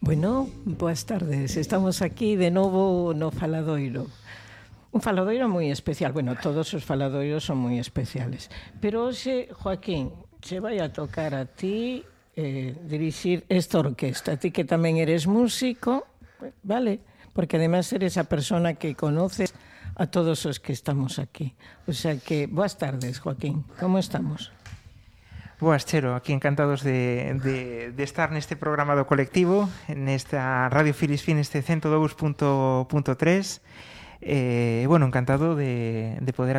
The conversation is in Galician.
Bueno, boas tardes. Estamos aquí de novo no Faladoiro. Un faladoiro moi especial. Bueno, todos os faladoiros son moi especiales. Pero hoxe, Joaquín, che vai a tocar a ti dirixir esta orquesta. A ti que tamén eres músico, vale? Porque además eres a persona que conoces a todos os que estamos aquí. O sea que, boas tardes, Joaquín. Como estamos? Boas, Chero, aquí encantados de estar neste programa do colectivo, nesta Radio Filispín, este 102.3. Bueno, encantado de poder